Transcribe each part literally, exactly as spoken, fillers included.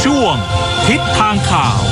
ช่วงทิศทางข่าว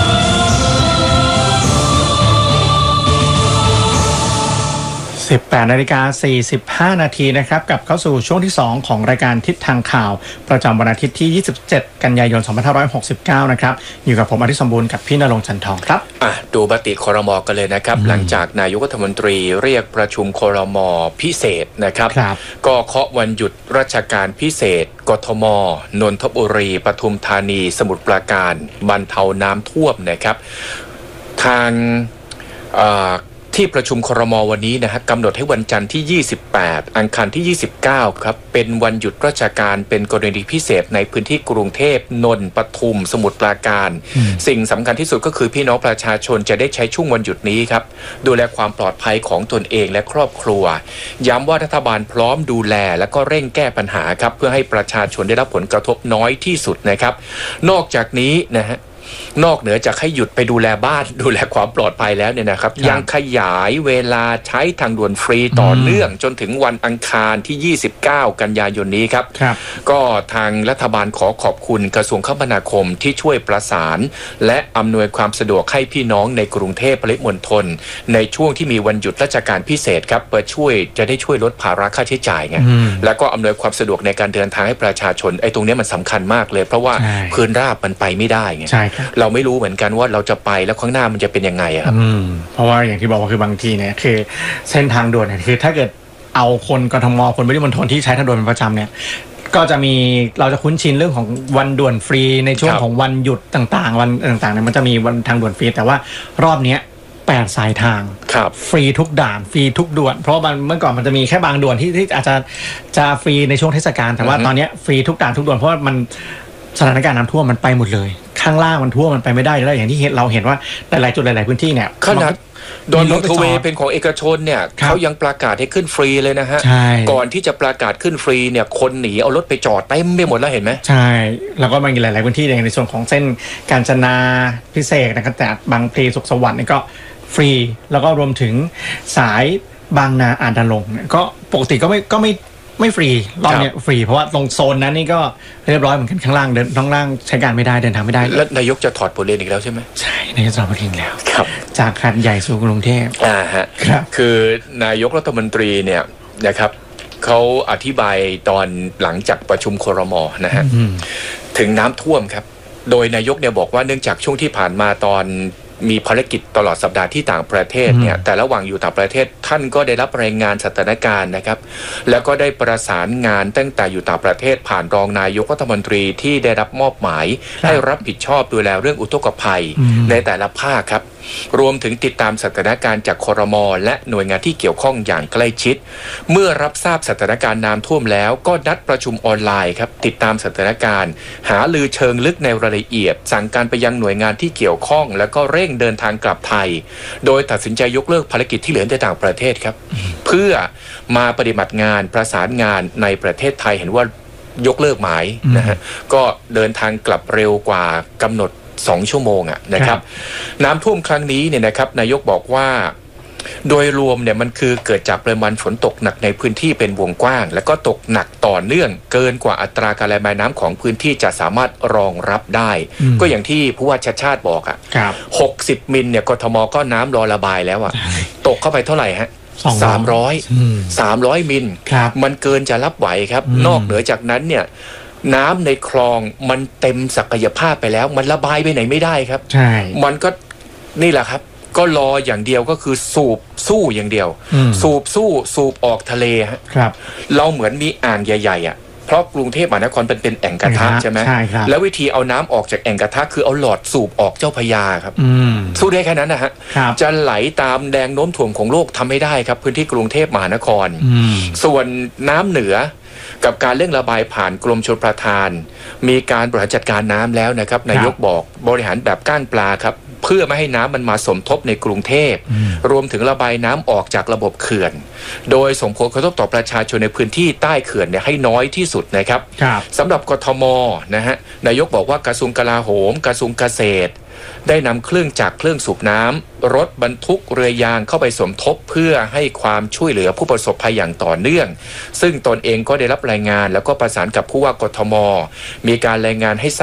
สิบแปดนาฬิกาสี่สิบห้านาทีนะครับกลับเข้าสู่ช่วงที่สองของรายการทิศทางข่าวประจำวันอาทิตย์ที่ยี่สิบเจ็ดกันยายนสองพันห้าร้อยหกสิบเก้านะครับอยู่กับผมอธิสมบูรณ์กับพี่ณรงค์จันทองครับอ่ะดูมติครม.กันเลยนะครับหลังจากนายกรัฐมนตรีเรียกประชุมครม.พิเศษนะครับก็เคาะวันหยุดราชการพิเศษกทม.นนทบุรีปทุมธานีสมุทรปราการบรรเทาน้ำท่วมนะครับทางที่ประชุมครม.วันนี้นะฮะกำหนดให้วันจันทร์ที่ยี่สิบแปดอังคารที่ยี่สิบเก้าครับเป็นวันหยุดราชการเป็นกรณีพิเศษในพื้นที่กรุงเทพนนท์ปทุมสมุทรปราการสิ่งสำคัญที่สุดก็คือพี่น้องประชาชนจะได้ใช้ช่วงวันหยุดนี้ครับดูแลความปลอดภัยของตนเองและครอบครัวย้ำว่ารัฐบาลพร้อมดูแลและก็เร่งแก้ปัญหาครับเพื่อให้ประชาชนได้รับผลกระทบน้อยที่สุดนะครับนอกจากนี้นะฮะนอกเหนือจากให้หยุดไปดูแลบ้านดูแลความปลอดภัยแล้วเนี่ยนะครับยังขยายเวลาใช้ทางด่วนฟรีต่อเนื่องจนถึงวันอังคารที่ยี่สิบเก้ากันยายนนี้ครับก็ทางรัฐบาลขอขอบคุณกระทรวงคมนาคมที่ช่วยประสานและอำนวยความสะดวกให้พี่น้องในกรุงเทพปริมณฑลในช่วงที่มีวันหยุดราชการพิเศษครับเพื่อช่วยจะได้ช่วยลดภาระค่าใช้จ่ายไงแล้วก็อำนวยความสะดวกในการเดินทางให้ประชาชนไอ้ตรงนี้มันสำคัญมากเลยเพราะว่าพื้นราบมันไปไม่ได้ไงเราไม่รู้เหมือนกันว่าเราจะไปแล้วข้างหน้ามันจะเป็นยังไงครับเพราะว่าอย่างที่บอกว่าคือบางทีเนี่ยคือเส้นทางด่วนเนี่ยคือถ้าเกิดเอาคนกทมคนปริมณฑลที่ใช้ทางด่วนเป็นประจำเนี่ยก็จะมีเราจะคุ้นชินเรื่องของวันด่วนฟรีในช่วงของวันหยุดต่างๆวันต่างๆเนี่ยมันจะมีวันทางด่วนฟรีแต่ว่ารอบนี้แปดสายทางฟรีทุกด่านฟรีทุกด่วนเพราะมันเมื่อก่อนมันจะมีแค่บางด่วนที่ที่อาจจะจะฟรีในช่วงเทศกาลแต่ว่าตอนนี้ฟรีทุกด่านทุกด่วนเพราะว่ามันสถานการณ์น้ำท่วมมันไปหมดเลยข้างล่างมันท่วมมันไปไม่ได้แล้วอย่างที่เราเห็นว่าหลายๆจุดหลายๆพื้นที่เนี่ยขนาดดอนเมืองทเวเป็นของเอกชนเนี่ยเขายังประกาศให้ขึ้นฟรีเลยนะฮะก่อนที่จะประกาศขึ้นฟรีเนี่ยคนหนีเอารถไปจอดเต็มไปหมดแล้วเห็นไหมใช่แล้วก็บางหลายๆพื้นที่ในส่วนของเส้นกาญจนาพิเศษนะครับแต่บางพลีสุขสวัสดิ์นี่ก็ฟรีแล้วก็รวมถึงสายบางนาอาจดำรงก็ปกติก็ไม่ก็ไม่ไม่ฟรีรอบนี้ฟรีเพราะว่าตรงโซนนั้นนี่ก็เรียบร้อยเหมือนกันข้างล่างเดินข้างล่างใช้การไม่ได้เดินทางไม่ได้แล้วนายกจะถอดบทเรียนอีกแล้วใช่ไหมใช่นายกจะถอดบทเรียนแล้วครับจากขนาดใหญ่สู่กรุงเทพอ่าฮะครับคือนายกรัฐมนตรีเนี่ยนะครับเขาอธิบายตอนหลังจากประชุมครม.นะฮะถึงน้ำท่วมครับโดยนายกเนี่ยบอกว่าเนื่องจากช่วงที่ผ่านมาตอนมีภารกิจตลอดสัปดาห์ที่ต่างประเทศเนี่ยแต่ระหว่างอยู่ต่างประเทศท่านก็ได้รับรายงานสถานการณ์นะครับแล้วก็ได้ประสานงานตั้งแต่อยู่ต่างประเทศผ่านรองนายกรัฐมนตรีที่ได้รับมอบหมายให้รับผิดชอบดูแลเรื่องอุทกภัยในแต่ละภาคครับรวมถึงติดตามสถานการณ์จากครม.และหน่วยงานที่เกี่ยวข้องอย่างใกล้ชิดเมื่อรับทราบสถานการณ์น้ำท่วมแล้วก็นัดประชุมออนไลน์ครับติดตามสถานการณ์หาลือเชิงลึกในรายละเอียดสั่งการไปยังหน่วยงานที่เกี่ยวข้องแล้วก็เร่งเดินทางกลับไทยโดยตัดสินใจยกเลิกภารกิจที่เหลือในต่างประเทศครับเพื่อมาปฏิบัติงานประสานงานในประเทศไทยเห็นว่ายกเลิกหมายนะฮะก็เดินทางกลับเร็วกว่ากำหนดสองชั่วโมงอ่ะนะครับน้ำท่วมครั้งนี้เนี่ยนะครับนายกบอกว่าโดยรวมเนี่ยมันคือเกิดจากปริมาณฝนตกหนักในพื้นที่เป็นวงกว้างแล้วก็ตกหนักต่อเนื่องเกินกว่าอัตราการระบายน้ำของพื้นที่จะสามารถรองรับได้ก็อย่างที่ผู้ว่าชัชชาติบอกอ่ะหกสิบมิลเนี่ยกทมก็น้ำรอระบายแล้วอ่ะตกเข้าไปเท่าไหร่ฮะสามร้อยสามร้อยมิลมันเกินจะรับไหวครับนอกเหนือจากนั้นเนี่ยน้ำในคลองมันเต็มศักยภาพไปแล้วมันระบายไปไหนไม่ได้ครับใช่มันก็นี่แหละครับก็รออย่างเดียวก็คือสูบสู้อย่างเดียวสูบสู้สูบออกทะเลครับเราเหมือนมีอ่างใหญ่ๆอ่ะเพราะกรุงเทพมหานครเป็นเป็นแอ่งกระทะใช่ไหมแล้ววิธีเอาน้ำออกจากแอ่งกระทะคือเอาหลอดสูบออกเจ้าพระยาครับสู้ได้แค่นั้นนะฮะจะไหลตามแรงโน้มถ่วงของโลกทำไม่ได้ครับพื้นที่กรุงเทพมหานครส่วนน้ำเหนือกับการเร่งระบายผ่านกรมชลประทานมีการบริหารจัดการน้ำแล้วนะครับนายกบอกบริหารแบบก้านปลาครับเพื่อไม่ให้น้ำมันมาสมทบในกรุงเทพรวมถึงระบายน้ำออกจากระบบเขื่อนโดยส่งผลกระทบต่อประชาชนในพื้นที่ใต้เขื่อนเนี่ยให้น้อยที่สุดนะครับสำหรับกทมนะฮะนายกบอกว่ากระทรวงกลาโหมกระทรวงเกษตรได้นำเครื่องจักรเครื่องสูบน้ำรถบรรทุกเรือยางเข้าไปสมทบเพื่อให้ความช่วยเหลือผู้ประสบภัยอย่างต่อเนื่องซึ่งตนเองก็ได้รับรายงานแล้วก็ประสานกับผู้ว่ากทมมีการรายงานให้